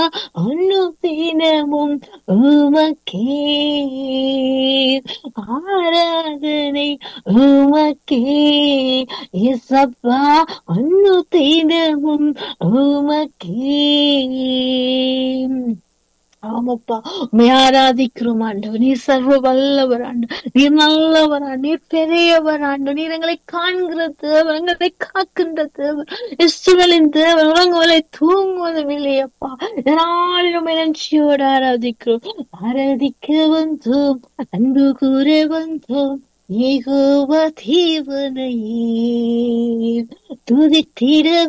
அனுதினமும் உமக்கே ஆராதனை உமக்கே இயேசப்பா அனுதினமும் உமக்கே. ஆமாப்பா, உம்மை ஆராதிக்கிறோம் ஆண்டவர். நீர் சர்வ வல்லவர் ஆண்டவர், நீர் நல்லவர் ஆண்டவர், நீர் பெரியவர் ஆண்டவர், நீர் எங்களை காண்கிற தேவன், எங்களை காக்கின்ற தேவன், இஸ்ரவேலின் தேவன். உறங்குவதை தூங்குவதும் இல்லையப்பா. நாளிலும் நிகழ்ச்சியோடு ஆராதிக்கிறோம். ஆராதிக்க வந்தோம், அன்பு கூற வந்தோம், ஏகோவா தேவனையே துதித்திட